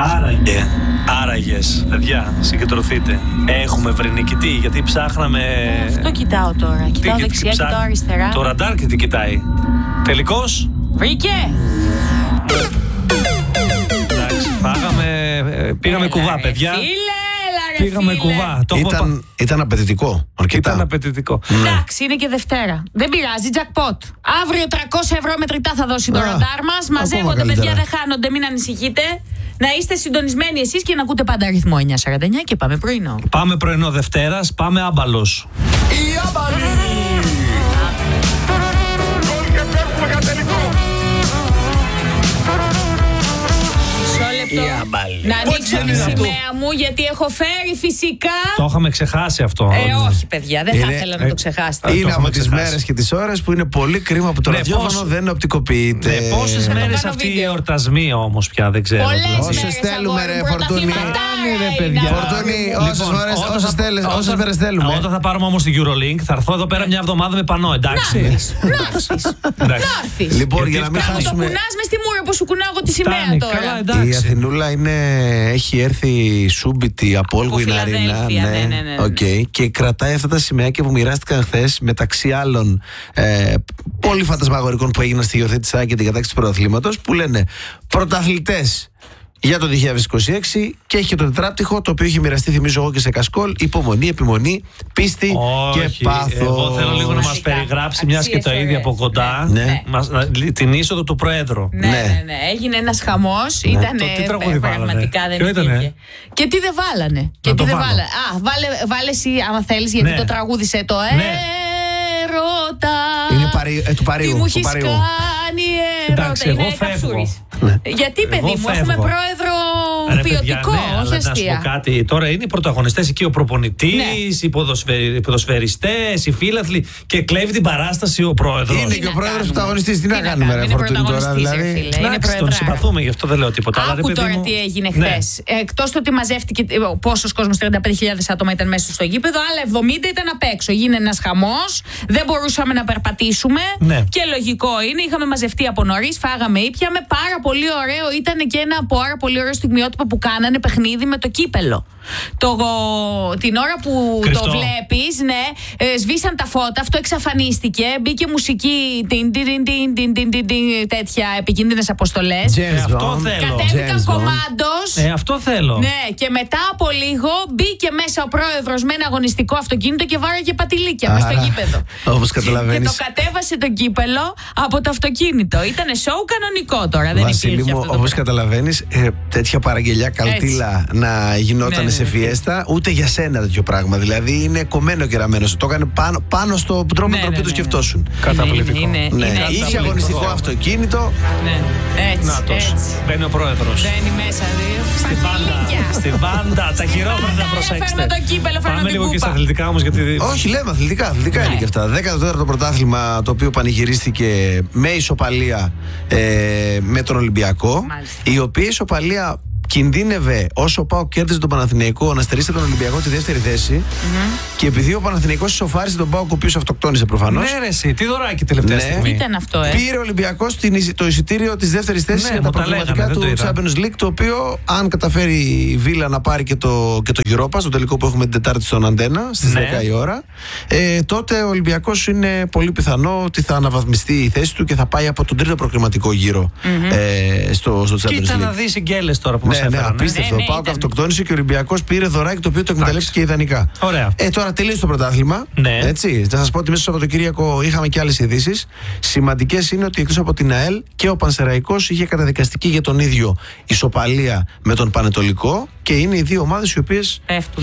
Άραγες, παιδιά, συγκεντρωθείτε. Έχουμε βρει νικητή, γιατί ψάχναμε. Αυτό κοιτάω τώρα. Κοιτάω δεξιά, κοιτάω αριστερά. Το ραντάρ και τι κοιτάει. Τελικώς. Βρήκε! Εντάξει, πήγαμε κουβά, παιδιά. Πήγαμε κουβά. Ήταν απαιτητικό. Ήταν απαιτητικό. Εντάξει, είναι και Δευτέρα. Δεν πειράζει, jackpot. Αύριο 300 ευρώ μετρητά θα δώσει το ραντάρ μας. Μαζεύονται, παιδιά, δεν χάνονται, μην ανησυχείτε. Να είστε συντονισμένοι εσείς και να ακούτε πάντα αριθμό 949 και πάμε πρωινό. Πάμε πρωινό Δευτέρας, πάμε άμπαλος. Η άμπαλη! Να ανοίξω τη σημαία μου, γιατί έχω φέρει φυσικά. Το είχαμε ξεχάσει αυτό. Όχι, παιδιά, δεν θα ήθελα να το ξεχάσετε. Είναι από τις μέρες και τις ώρες που είναι πολύ κρίμα που το ραδιόφωνο δεν οπτικοποιείται. Πόσες μέρες αυτοί οι εορτασμοί όμως πια, δεν ξέρω. Όσες θέλουμε, ρε Φορτούνη. Φορτούνη, όσες μέρες θέλουμε. Όταν θα πάρουμε όμως την Eurolink, θα έρθω εδώ πέρα μια εβδομάδα με πανό, εντάξει. Να έρθεις. Λοιπόν, για να μην χάσουμε. Το κουνάς μες στη μούρα που σου κουνάω εγώ τη σημαία τώρα. Η Αθηνούλα έχει έρθει σούμπιτη από Όλγουιν Αρίνα. Και κρατάει αυτά τα σημαίακια που μοιράστηκαν χθες, μεταξύ άλλων πολύ φαντασμαγορικών που έγιναν στη υιοθέτηση και την κατάκτηση του πρωταθλήματος, που λένε πρωταθλητές για το 2026 και έχει και το τετράπτυχο, το οποίο έχει μοιραστεί, θυμίζω εγώ, και σε Κασκόλ. Υπομονή, επιμονή, πίστη και πάθος. Εγώ θέλω λίγο να μας περιγράψει, μιας και το είδε από κοντά, την είσοδο του Προέδρου. Ναι. Έγινε ένας χαμός. Ήταν πραγματικά δεν υπήρχε. Και τι δεν βάλανε. Βάλε εσύ, άμα θέλεις, γιατί το τραγούδισε το έρωτα. Είναι του Παρίου. Τι μου έχεις κάνει έρωτα. Εγώ φεύγω. Γιατί, παιδί μου, έχουμε πρόεδρο ποιοτικό, όχι αστεία. Τώρα είναι οι πρωταγωνιστές εκεί, ο προπονητής, οι ποδοσφαιριστές, οι φίλαθλοι, και κλέβει την παράσταση ο πρόεδρος. Είναι και ο πρόεδρος πρωταγωνιστής. Τι να κάνουμε, ρε Φορτούνη, τώρα δηλαδή. Εντάξει, τον συμπαθούμε, γι' αυτό δεν λέω τίποτα. Άκου τώρα τι έγινε χθες. Εκτός το ότι μαζεύτηκε πόσος κόσμος, 35.000 άτομα ήταν μέσα στο γήπεδο, άλλα 70 ήταν απ' έξω. Έγινε ένας χαμός, δεν μπορούσαμε να περπατήσουμε. Και λογικό είναι, είχαμε μαζευτεί από νωρίς, φάγαμε, ήπιαμε. Πάρα πολύ ωραίο ήταν και ένα πάρα πολύ ωραίο στιγμιότυπο που κάνανε παιχνίδι με το κύπελο. Την ώρα που Χριστό. το βλέπεις, σβήσαν τα φώτα, αυτό εξαφανίστηκε, μπήκε μουσική, τέτοια επικίνδυνες αποστολές. Αυτό θέλω. Κατέβηκαν κομμάντος. Αυτό θέλω. Ναι, και μετά από λίγο μπήκε μέσα ο πρόεδρος με ένα αγωνιστικό αυτοκίνητο και βάραγε πατηλίκια μες στο γήπεδο. Όπως καταλαβαίνεις. Και το κατέβασε το κύπελο από το αυτοκίνητο. Ήτανε σοου κανονικό τώρα. Βασίλη μου, όπως καταλαβαίνεις, τέτοια παραγγελιά καλτήλα να γινόταν σε φιέστα, ούτε για σένα τέτοιο πράγμα. Δηλαδή είναι κομμένο και ραμμένο. Το έκανε πάνω στο τρόπο με τον οποίο το σκεφτόσουν. Καταπληκτικό. Είχε αγωνιστικό αυτοκίνητο. Έτσι. Μπαίνει ο πρόεδρος. Μπαίνει μέσα. Στην μπάντα. Τα χειρόφρενα, προσέξτε. Φέρνα το κύπελο, φέρνα Πάμε την λίγο και στα κούπα. αθλητικά όμως, γιατί. Όχι, λέμε αθλητικά είναι και αυτά. 14ο πρωτάθλημα, το οποίο πανηγυρίστηκε με ισοπαλία με τον Ολυμπιακό. Η οποία ισοπαλία κινδύνευε, όσο ο ΠΑΟΚ κέρδιζε τον Παναθηναϊκό, να στερήσει τον Ολυμπιακό τη δεύτερη θέση. Και επειδή ο Παναθηναϊκός ισοφάρισε τον ΠΑΟΚ, ο οποίος αυτοκτόνησε προφανώς. Ναι, ρε, εσύ, τι δωράκι τελευταία στιγμή. Ήταν αυτό, Πήρε ο Ολυμπιακός το εισιτήριο της δεύτερης θέσης για τα προγραμματικά του Champions League, το οποίο, αν καταφέρει η Βίλα να πάρει και το Europa, στο τελικό που έχουμε την Τετάρτη στον Αντένα, στις 10 η ώρα, τότε ο Ολυμπιακός είναι πολύ πιθανό ότι θα αναβαθμιστεί η θέση του και θα πάει από τον τρίτο προκριματικό γύρο στο Champions League. Κοίτα να δεις οι γκέλες τώρα που μας έφεραν. Απίστευτο. Ο ΠΑΟΚ αυτοκτόνησε και ο Ολυμπιακός πήρε δωράκι, το οποίο το εκμεταλλεύτηκε ιδανικά. Ωραία. Τώρα τελείωσε το πρωτάθλημα. Έτσι. Θα σας πω ότι μέσα στο Σαββατοκύριακο είχαμε και άλλες ειδήσεις. Σημαντικές είναι ότι εκτός από την ΑΕΛ και ο Πανσεραϊκός είχε καταδικαστική για τον ίδιο ισοπαλία με τον Πανετολικό. Και είναι οι δύο ομάδες οι οποίες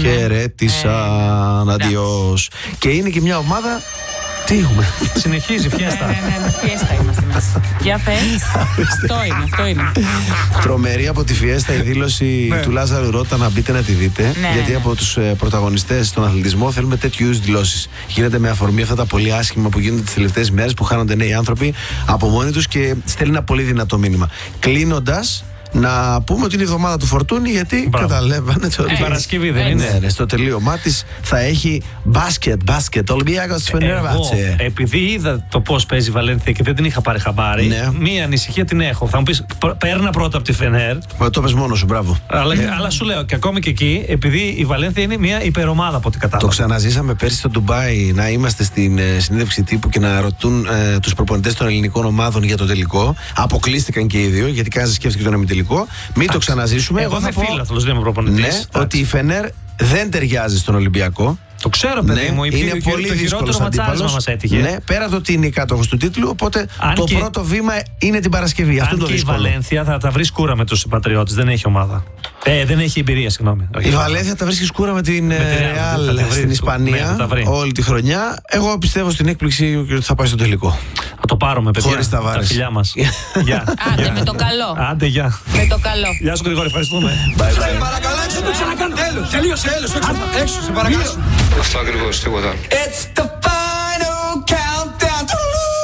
χαιρέτησαν. Αντιός. Και είναι και μια ομάδα. Τι έχουμε. Συνεχίζει η φιέστα. Φιέστα είμαστε εμείς. Για πες. Αυτό είναι. Τρομερή από τη φιέστα η δήλωση του Λάζαρου Ρώτα, να μπείτε να τη δείτε. Γιατί από τους πρωταγωνιστές στον αθλητισμό θέλουμε τέτοιου είδους δηλώσεις. Γίνεται με αφορμή αυτά τα πολύ άσχημα που γίνονται τις τελευταίες μέρες, που χάνονται νέοι άνθρωποι από μόνοι τους, και στέλνει ένα πολύ δυνατό μήνυμα. Κλείνοντας, να πούμε ότι είναι η εβδομάδα του Φορτούνη, γιατί καταλαβαίνετε ότι. Η Παρασκευή δεν είναι. Ναι, στο τελείωμά τη θα έχει μπάσκετ. Ολυμπιακός Φενέρβατσε. Επειδή είδα το πώς παίζει η Βαλένθια και δεν την είχα πάρει χαμπάρι, ναι. Μία ανησυχία την έχω. Θα μου πεις, παίρνα πρώτα από τη Φενέρ. Το πες μόνο σου, μπράβο. Αλλά σου λέω και ακόμη και εκεί, επειδή η Βαλένθια είναι μια υπερομάδα από ό,τι κατάλαβα. Το ξαναζήσαμε πέρσι στο Ντουμπάι, να είμαστε στην συνέντευξη τύπου και να ρωτούν τους προπονητές των ελληνικών ομάδων για το τελικό. Αποκλείστηκαν και οι δύο, γιατί κανένας σκέφτηκε τον ημιτελικό. Μην το ξαναζήσουμε. Εγώ θα πω. Φίλαθλος, δεν είμαι προπονητής. Ναι, ότι η Φενέρ δεν ταιριάζει στον Ολυμπιακό. Το ξέρω, παιδί μου. Είναι πολύ δύσκολο αντίπαλος. Μας έτυχε. Ναι, πέρα το ότι είναι η κάτοχος του τίτλου, οπότε το πρώτο βήμα είναι την Παρασκευή. Αυτό το δύσκολο. Η Βαλένθια θα τα βρει σκούρα με τους Πατριώτες. Δεν έχει ομάδα. Δεν έχει εμπειρία, συγγνώμη. Η Βαλένθια τα βρίσκει σκούρα με την Real στην Ισπανία όλη τη χρονιά. Εγώ πιστεύω στην έκπληξη ότι θα πάει στο τελικό. Θα το πάρουμε, παιδιά. Χωρίς τα βάρες. Τα φιλιά μας. Άντε, με το καλό. Άντε, γεια. Με το καλό. Γεια σου, Γρηγόρη, ευχαριστούμε. Σε παρακαλώ, έξω το ξανακάνετε. Τέλος. Τελείωσε. Έξω, σε παρακαλώ. Αυτό ακριβώς, τίποτα. It's the